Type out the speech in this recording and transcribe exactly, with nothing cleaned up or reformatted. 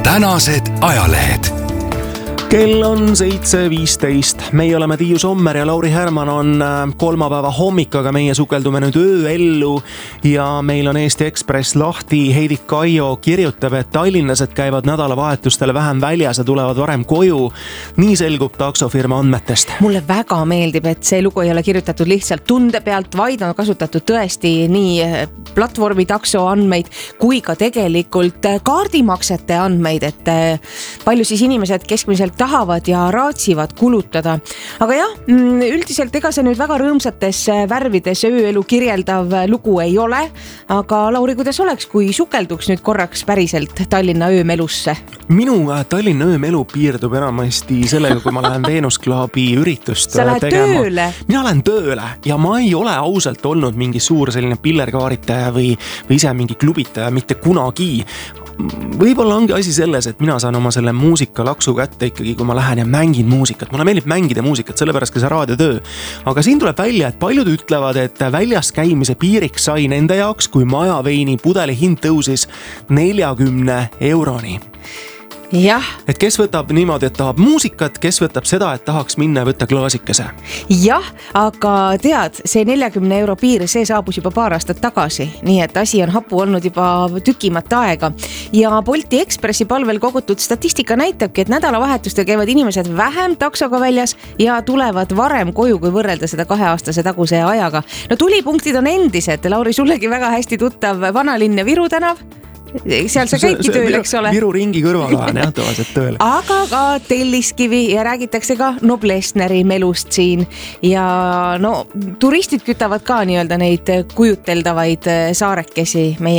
tänased ajalehed. Kell on seitse viisteist. Meie oleme Tiiu Sommer ja Lauri Härman on kolmapäeva hommik, aga meie sukeldume nüüd ööellu ja meil on Eesti Ekspress lahti. Heidi Kaio kirjutab, et tallinlased käivad nädalavahetustele vähem väljas ja tulevad varem koju. Nii selgub taksofirma andmetest. Mulle väga meeldib, et see lugu ei ole kirjutatud lihtsalt tunde pealt, vaid on kasutatud tõesti nii platvormi takso andmeid kui ka tegelikult kaardimaksete andmeid, et palju siis inimesed keskmiselt tahavad ja raatsivad kulutada. Aga jah, üldiselt ega see nüüd väga rõõmsates värvides ööelu kirjeldav lugu ei ole. Aga Lauri, kuidas oleks, kui sukelduks nüüd korraks päriselt Tallinna öömelusse? Minu Tallinna öömelu piirdub enamasti sellega, kui ma lähen Venus Clubi üritust Sa lähed tegema. tööle? Mina lähen tööle ja ma ei ole ausalt olnud mingi suur selline pillerkaaritaja või, või ise mingi klubitaja mitte kunagi. Võib-olla ongi asi selles, et mina saan oma selle muusika laksu kätte ikkagi, kui ma lähen ja mängin muusikat. Mulle meeldib mängida muusikat, sellepärast ka see raadiotöö. Aga siin tuleb välja, et paljud ütlevad, et väljas käimise piiriks sai nende jaoks, kui majaveini pudeli hind tõusis neljakümne euroni. Jah. Et kes võtab niimoodi, et tahab muusikat, kes võtab seda, et tahaks minna ja võtta klaasikese. Jah, aga tead, see neljakümne euro piir, see saabus juba paar aastat tagasi, nii et asi on hapu olnud juba tükimat aega. Ja Bolti Ekspressi palvel kogutud statistika näitabki, et nädalavahetustel käivad inimesed vähem taksoga väljas ja tulevad varem koju, kui võrrelda seda kaheaastase taguse ajaga. No tulipunktid on endised, Lauri, sullegi väga hästi tuttav Vanalinn ja Viru tänav. Seal sa käidki tööl, eks ole? Viru ringi kõrval on jah, tõvaselt tööl. Aga ka Telliskivi ja räägitakse ka Noblessneri melust siin. Ja no turistid kütavad ka nii-öelda neid kujuteldavaid saarekesi meie